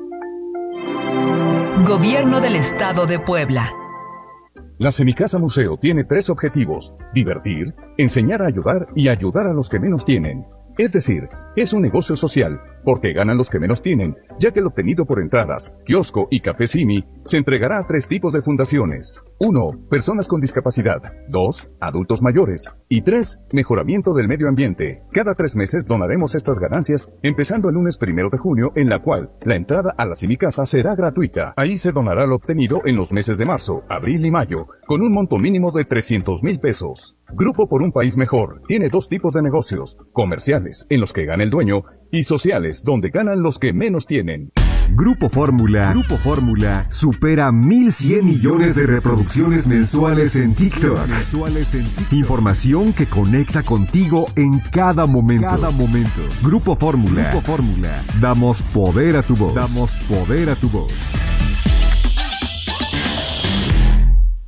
Gobierno del Estado de Puebla. La Semicasa Museo tiene 3 objetivos: divertir, enseñar a ayudar y ayudar a los que menos tienen. Es decir, es un negocio social, porque ganan los que menos tienen, ya que el obtenido por entradas, kiosco y café Simi se entregará a 3 tipos de fundaciones. 1. Personas con discapacidad. 2. Adultos mayores. Y 3. Mejoramiento del medio ambiente. Cada 3 meses donaremos estas ganancias, empezando el lunes 1 de junio, en la cual la entrada a la Semicasa será gratuita. Ahí se donará lo obtenido en los meses de marzo, abril y mayo, con un monto mínimo de 300,000 pesos. Grupo por un País Mejor tiene 2 tipos de negocios: comerciales, en los que gana el dueño, y sociales, donde ganan los que menos tienen. Grupo Fórmula supera 1,100 millones de reproducciones mensuales en TikTok. Información que conecta contigo en cada momento. Grupo Fórmula. Damos poder a tu voz.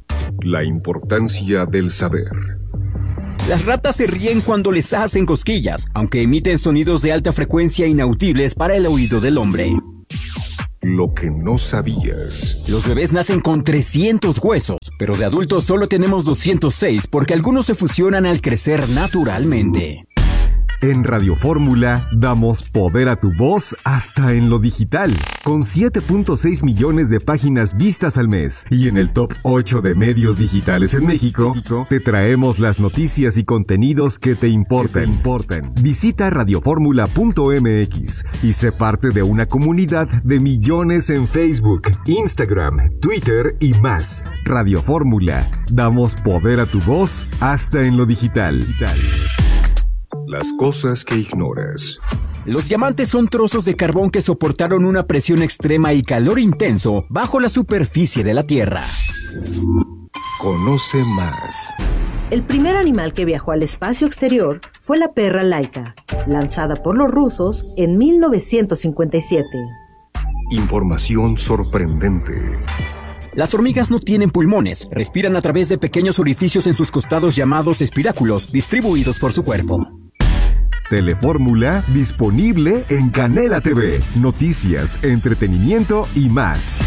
La importancia del saber. Las ratas se ríen cuando les hacen cosquillas, aunque emiten sonidos de alta frecuencia inaudibles para el oído del hombre. Lo que no sabías. Los bebés nacen con 300 huesos, pero de adultos solo tenemos 206 porque algunos se fusionan al crecer naturalmente. En Radio Fórmula damos poder a tu voz hasta en lo digital, con 7.6 millones de páginas vistas al mes. Y en el top 8 de medios digitales en México, te traemos las noticias y contenidos que te importan. Visita radioformula.mx y sé parte de una comunidad de millones en Facebook, Instagram, Twitter y más. Radio Fórmula, damos poder a tu voz hasta en lo digital. Las cosas que ignoras. Los diamantes son trozos de carbón que soportaron una presión extrema y calor intenso bajo la superficie de la Tierra. Conoce más. El primer animal que viajó al espacio exterior fue la perra Laika, lanzada por los rusos en 1957. Información sorprendente. Las hormigas no tienen pulmones, respiran a través de pequeños orificios en sus costados llamados espiráculos, distribuidos por su cuerpo. Telefórmula disponible en Canela TV. Noticias, entretenimiento y más.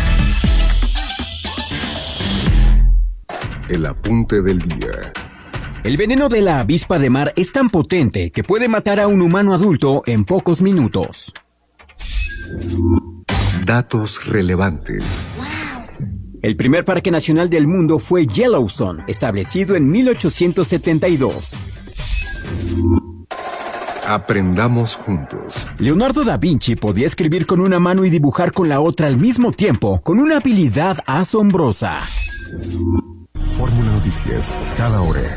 El apunte del día. El veneno de la avispa de mar es tan potente que puede matar a un humano adulto en pocos minutos. Datos relevantes. El primer parque nacional del mundo fue Yellowstone, establecido en 1872. Aprendamos juntos. Leonardo da Vinci podía escribir con una mano y dibujar con la otra al mismo tiempo, con una habilidad asombrosa. Fórmula Noticias, cada hora.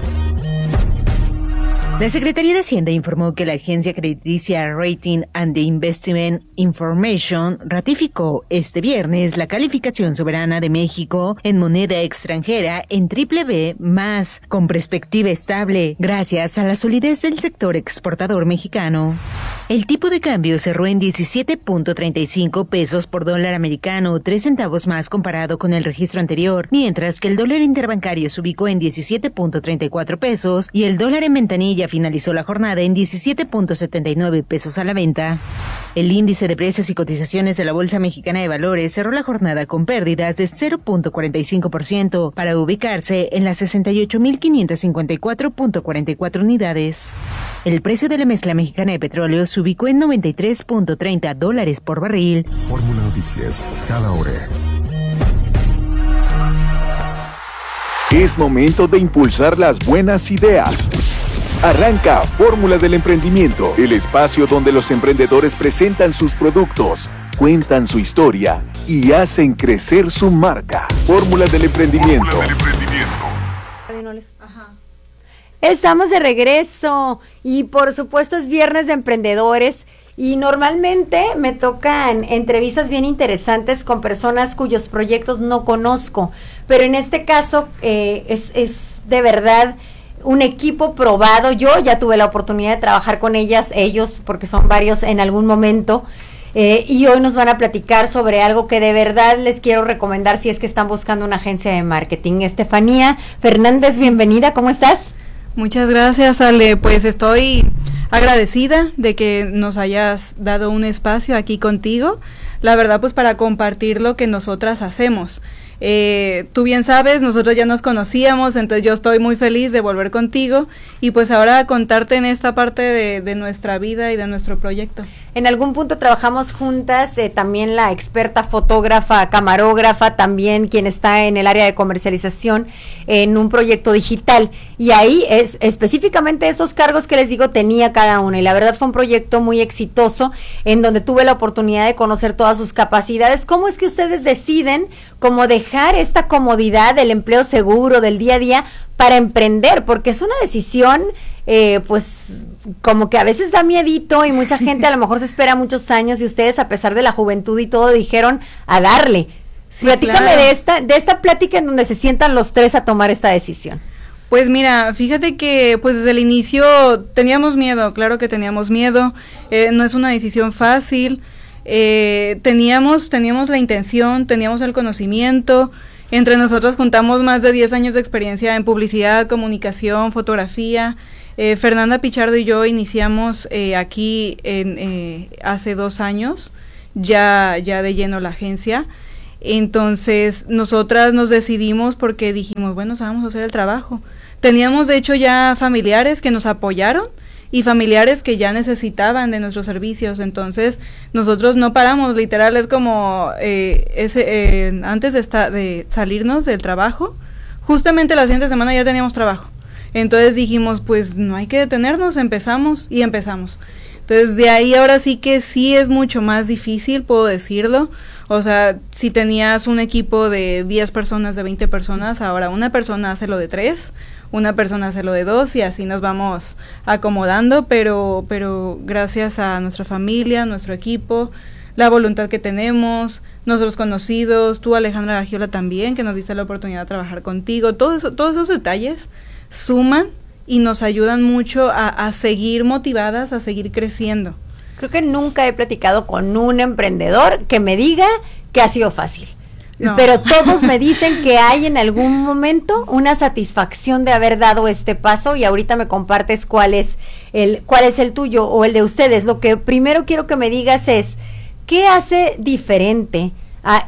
La Secretaría de Hacienda informó que la agencia crediticia Rating and Investment Information ratificó este viernes la calificación soberana de México en moneda extranjera en BBB+, con perspectiva estable, gracias a la solidez del sector exportador mexicano. El tipo de cambio cerró en 17.35 pesos por dólar americano, 3 centavos más comparado con el registro anterior, mientras que el dólar interbancario se ubicó en 17.34 pesos y el dólar en ventanilla finalizó la jornada en 17.79 pesos a la venta. El índice de precios y cotizaciones de la Bolsa Mexicana de Valores cerró la jornada con pérdidas de 0.45% para ubicarse en las 68.554.44 unidades. El precio de la mezcla mexicana de petróleo se ubicó en $93.30 por barril. Fórmula Noticias, cada hora. Es momento de impulsar las buenas ideas. Arranca Fórmula del Emprendimiento, el espacio donde los emprendedores presentan sus productos, cuentan su historia y hacen crecer su marca. Fórmula del Emprendimiento. Estamos de regreso y por supuesto es viernes de emprendedores y normalmente me tocan entrevistas bien interesantes con personas cuyos proyectos no conozco, pero en este caso es de verdad un equipo probado. Yo ya tuve la oportunidad de trabajar con ellos, porque son varios en algún momento, y hoy nos van a platicar sobre algo que de verdad les quiero recomendar si es que están buscando una agencia de marketing. Estefanía Fernández, bienvenida, ¿cómo estás? Muchas gracias, Ale, pues estoy agradecida de que nos hayas dado un espacio aquí contigo, la verdad pues para compartir lo que nosotras hacemos. Tú bien sabes, nosotros ya nos conocíamos, entonces yo estoy muy feliz de volver contigo y pues ahora contarte en esta parte de nuestra vida y de nuestro proyecto. En algún punto trabajamos juntas, también la experta fotógrafa, camarógrafa, también quien está en el área de comercialización en un proyecto digital, y ahí es específicamente estos cargos que les digo tenía cada una, y la verdad fue un proyecto muy exitoso en donde tuve la oportunidad de conocer todas sus capacidades. ¿Cómo es que ustedes deciden cómo dejar esta comodidad del empleo seguro del día a día para emprender? Porque es una decisión pues como que a veces da miedito y mucha gente a lo mejor se espera muchos años, y ustedes a pesar de la juventud y todo dijeron a darle. Sí, platícame, claro, de esta plática en donde se sientan los tres a tomar esta decisión. Pues mira, fíjate que pues desde el inicio teníamos miedo, claro que teníamos miedo, no es una decisión fácil, teníamos la intención, teníamos el conocimiento, Entre nosotros juntamos más de 10 años de experiencia en publicidad, comunicación, fotografía. Fernanda Pichardo y yo iniciamos aquí hace 2 años, ya de lleno la agencia. Entonces, nosotras nos decidimos porque dijimos, bueno, vamos a hacer el trabajo. Teníamos, de hecho, ya familiares que nos apoyaron y familiares que ya necesitaban de nuestros servicios. Entonces, nosotros no paramos, literal, es como antes de salirnos del trabajo, justamente la siguiente semana ya teníamos trabajo. Entonces dijimos, pues no hay que detenernos, empezamos. Entonces, de ahí ahora sí que sí es mucho más difícil, puedo decirlo. O sea, si tenías un equipo de 10 personas, de 20 personas, ahora una persona hace lo de 3, una persona hace lo de 2 y así nos vamos acomodando, pero gracias a nuestra familia, nuestro equipo, la voluntad que tenemos, nuestros conocidos, tú Alejandra Gagiola también, que nos diste la oportunidad de trabajar contigo, todos esos detalles suman y nos ayudan mucho a seguir motivadas, a seguir creciendo. Creo que nunca he platicado con un emprendedor que me diga que ha sido fácil. No. Pero todos me dicen que hay en algún momento una satisfacción de haber dado este paso, y ahorita me compartes cuál es el tuyo o el de ustedes. Lo que primero quiero que me digas es, ¿qué hace diferente a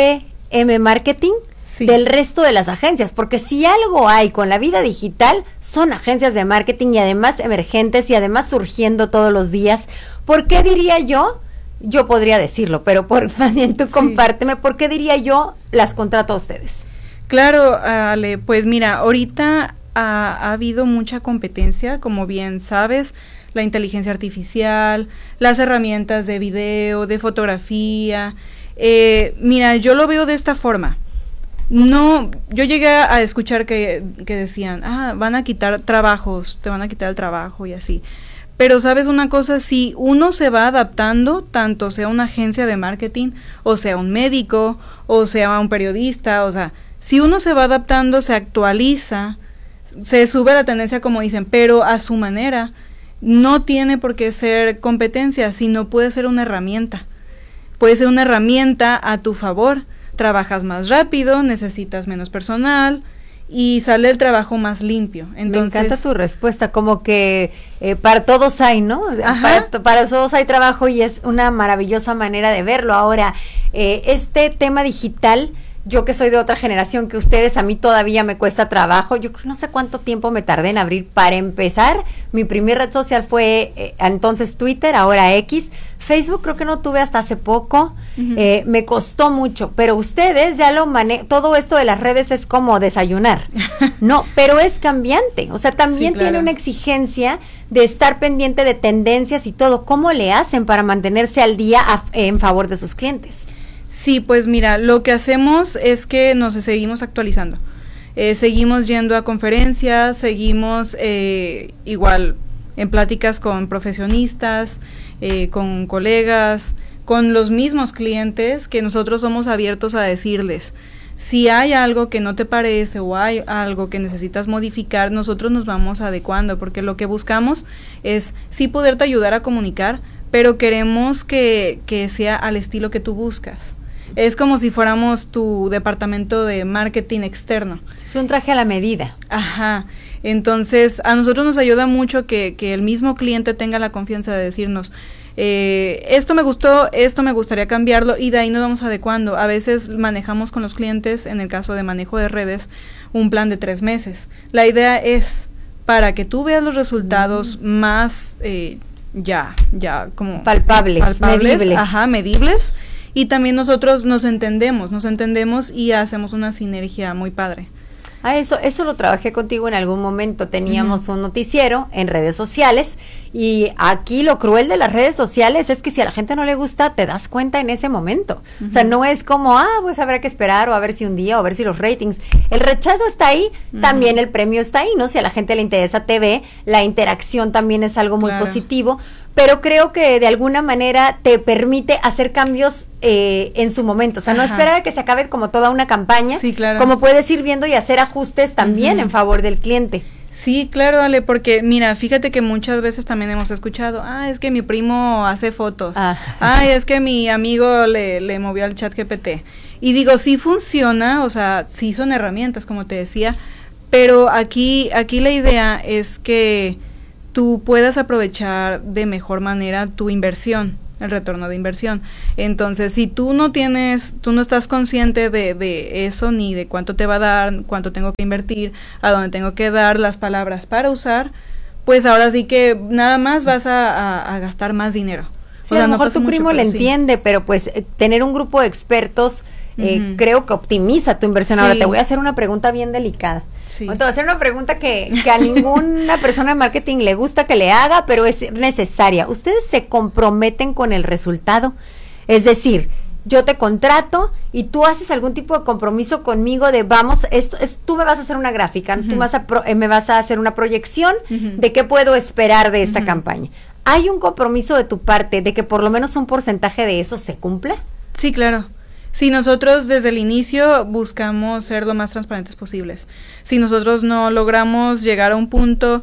EFM Marketing del resto de las agencias? Porque si algo hay con la vida digital, son agencias de marketing, y además emergentes, y además surgiendo todos los días. ¿Por qué diría yo podría decirlo, pero más bien tú compárteme, ¿por qué diría yo las contrato a ustedes? Claro, Ale, pues mira, ahorita ha habido mucha competencia, como bien sabes, la inteligencia artificial, las herramientas de video, de fotografía. Mira, yo lo veo de esta forma. No, yo llegué a escuchar que decían, van a quitar trabajos, te van a quitar el trabajo y así. Pero sabes una cosa, si uno se va adaptando, tanto sea una agencia de marketing, o sea un médico, o sea un periodista, o sea, si uno se va adaptando, se actualiza, se sube la tendencia, como dicen, pero a su manera. No tiene por qué ser competencia, sino puede ser una herramienta. Puede ser una herramienta a tu favor. Trabajas más rápido, necesitas menos personal y sale el trabajo más limpio. Entonces, me encanta tu respuesta, como que para todos hay, ¿no? Para todos hay trabajo, y es una maravillosa manera de verlo. Ahora, este tema digital, yo que soy de otra generación que ustedes, a mí todavía me cuesta trabajo. Yo no sé cuánto tiempo me tardé en abrir. Para empezar, mi primer red social fue entonces Twitter, ahora X. Facebook creo que no tuve hasta hace poco. Me costó mucho, pero ustedes ya lo todo esto de las redes es como desayunar. No, pero es cambiante. O sea, también tiene una exigencia de estar pendiente de tendencias y todo. ¿Cómo le hacen para mantenerse al día en favor de sus clientes? Sí, pues mira, lo que hacemos es que nos seguimos actualizando. Seguimos yendo a conferencias, seguimos igual en pláticas con profesionistas, con colegas, con los mismos clientes, que nosotros somos abiertos a decirles, si hay algo que no te parece o hay algo que necesitas modificar, nosotros nos vamos adecuando, porque lo que buscamos es sí poderte ayudar a comunicar, pero queremos que sea al estilo que tú buscas. Es como si fuéramos tu departamento de marketing externo. Es un traje a la medida. Ajá. Entonces, a nosotros nos ayuda mucho que el mismo cliente tenga la confianza de decirnos, esto me gustó, esto me gustaría cambiarlo, y de ahí nos vamos adecuando. A veces manejamos con los clientes, en el caso de manejo de redes, un plan de 3 meses. La idea es para que tú veas los resultados más ya como palpables, medibles. Ajá, medibles. Y también nosotros nos entendemos y hacemos una sinergia muy padre. Eso lo trabajé contigo en algún momento. Teníamos un noticiero en redes sociales, y aquí lo cruel de las redes sociales es que si a la gente no le gusta, te das cuenta en ese momento. O sea, no es como, pues habrá que esperar, o a ver si un día, o a ver si los ratings. El rechazo está ahí, también el premio está ahí, ¿no? Si a la gente le interesa TV, la interacción también es algo muy positivo. Pero creo que de alguna manera te permite hacer cambios en su momento. O sea, no esperar a que se acabe como toda una campaña. Sí, claro. Como puedes ir viendo y hacer ajustes también en favor del cliente. Sí, claro, Ale, porque mira, fíjate que muchas veces también hemos escuchado, es que mi primo hace fotos, es que mi amigo le movió al ChatGPT. Y digo, sí funciona, o sea, sí son herramientas, como te decía, pero aquí la idea es que tú puedas aprovechar de mejor manera tu inversión, el retorno de inversión. Entonces, si tú no estás consciente de eso, ni de cuánto te va a dar, cuánto tengo que invertir, a dónde tengo que dar las palabras para usar, pues ahora sí que nada más vas a gastar más dinero. Sí, a lo mejor tu primo le entiende, pero pues tener un grupo de expertos creo que optimiza tu inversión. Ahora te voy a hacer una pregunta bien delicada. Te voy a hacer una pregunta que a ninguna persona de marketing le gusta que le haga, pero es necesaria. ¿Ustedes se comprometen con el resultado? Es decir, yo te contrato y tú haces algún tipo de compromiso conmigo de tú me vas a hacer una gráfica, tú me vas a hacer una proyección de qué puedo esperar de esta campaña. ¿Hay un compromiso de tu parte de que por lo menos un porcentaje de eso se cumpla? Sí, claro. Sí, nosotros desde el inicio buscamos ser lo más transparentes posibles. Si nosotros no logramos llegar a un punto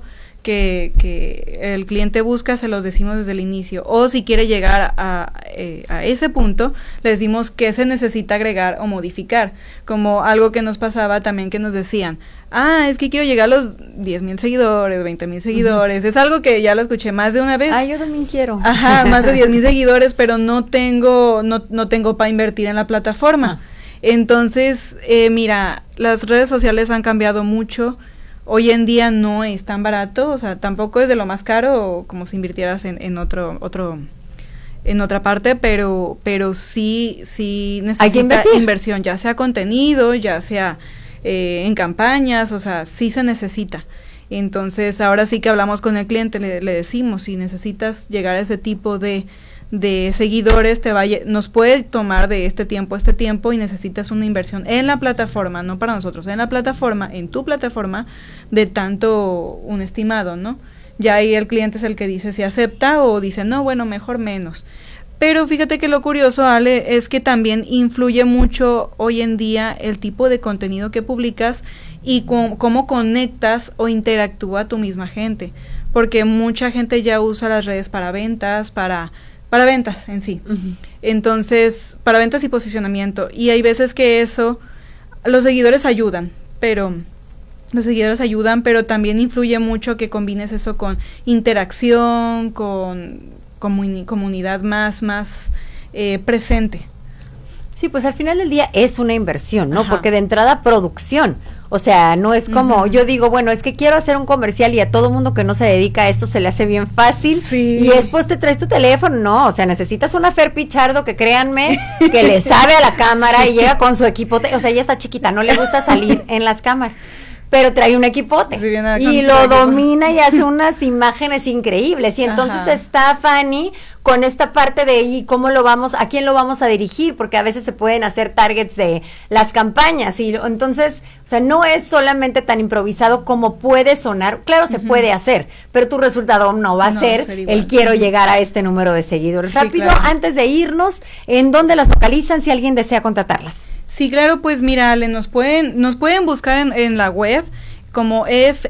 que el cliente busca, se los decimos desde el inicio. O si quiere llegar a ese punto, le decimos qué se necesita agregar o modificar. Como algo que nos pasaba también, que nos decían, es que quiero llegar a los 10,000 seguidores, 20,000 seguidores. Es algo que ya lo escuché más de una vez. Yo también quiero. Más de 10,000 seguidores, pero no tengo para invertir en la plataforma. Entonces, mira, las redes sociales han cambiado mucho. Hoy en día no es tan barato, o sea, tampoco es de lo más caro como si invirtieras en otra parte, pero sí necesita inversión, ya sea contenido, ya sea en campañas, o sea, sí se necesita. Entonces, ahora sí que hablamos con el cliente, le decimos, si necesitas llegar a ese tipo de seguidores, nos puede tomar de este tiempo y necesitas una inversión en la plataforma, no para nosotros, en la plataforma, en tu plataforma, de tanto un estimado, ¿no? Ya ahí el cliente es el que dice si acepta o dice, no, bueno, mejor menos. Pero fíjate que lo curioso, Ale, es que también influye mucho hoy en día el tipo de contenido que publicas y cómo conectas o interactúa tu misma gente, porque mucha gente ya usa las redes para ventas, para ventas en sí. Entonces, para ventas y posicionamiento. Y hay veces que los seguidores ayudan, pero también influye mucho que combines eso con interacción, con comunidad más presente. Sí, pues al final del día es una inversión, ¿no? Porque de entrada producción, o sea, no es como, yo digo, bueno, es que quiero hacer un comercial y a todo mundo que no se dedica a esto se le hace bien fácil, y después te traes tu teléfono, no, o sea, necesitas una Fer Pichardo que créanme, que le sabe a la cámara y llega con su equipo, o sea, ella está chiquita, no le gusta salir en las cámaras, pero trae un equipote y lo domina y hace unas imágenes increíbles, y entonces está Fanny con esta parte de ¿y cómo a quién lo vamos a dirigir? Porque a veces se pueden hacer targets de las campañas, y entonces, o sea, no es solamente tan improvisado como puede sonar. Claro, se puede hacer, pero tu resultado no va a ser el quiero llegar a este número de seguidores. Rápido, antes de irnos, ¿en dónde las localizan si alguien desea contratarlas? Sí, claro, pues mira, Ale, nos pueden buscar en la web como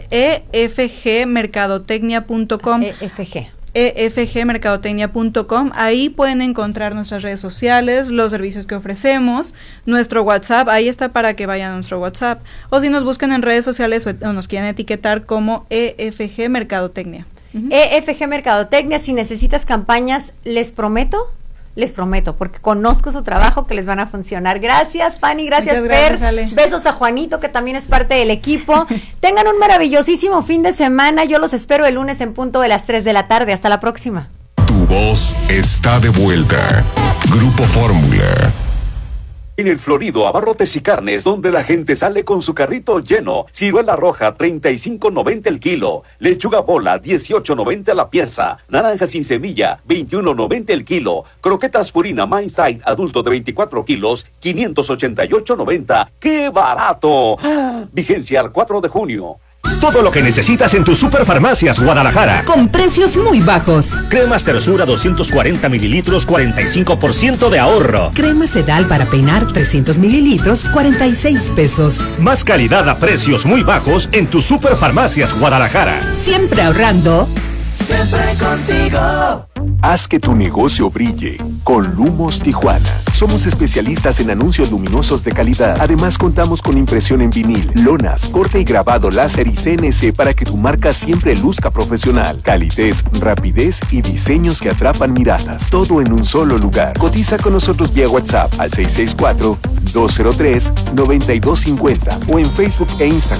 efgmercadotecnia.com. efgmercadotecnia.com. Ahí pueden encontrar nuestras redes sociales, los servicios que ofrecemos, nuestro WhatsApp, ahí está para que vayan a nuestro WhatsApp, o si nos buscan en redes sociales o nos quieren etiquetar como EFG Mercadotecnia. EFG Mercadotecnia. Si necesitas campañas, les prometo, porque conozco su trabajo, que les van a funcionar. Gracias, Fanny, gracias, Fer. Ale. Besos a Juanito, que también es parte del equipo. Tengan un maravillosísimo fin de semana. Yo los espero el lunes en punto de las 3 de la tarde. Hasta la próxima. Tu voz está de vuelta. Grupo Fórmula. En el Florido Abarrotes y Carnes, donde la gente sale con su carrito lleno. Ciruela roja, 35.90 el kilo. Lechuga bola, 18.90 la pieza. Naranja sin semilla, 21.90 el kilo. Croquetas Purina Mindstyle adulto de 24 kilos, 588.90. ¡Qué barato! Vigencia al 4 de junio. todo lo que necesitas en tus Superfarmacias Guadalajara. Con precios muy bajos. Cremas Tersura 240 mililitros, 45% de ahorro. Crema Sedal para peinar 300 mililitros, 46 pesos. Más calidad a precios muy bajos en tus Superfarmacias Guadalajara. Siempre ahorrando. Siempre contigo. Haz que tu negocio brille con Lumos Tijuana. Somos especialistas en anuncios luminosos de calidad. Además, contamos con impresión en vinil, lonas, corte y grabado láser y CNC para que tu marca siempre luzca profesional. Calidez, rapidez y diseños que atrapan miradas. Todo en un solo lugar. Cotiza con nosotros vía WhatsApp al 664-203-9250 o en Facebook e Instagram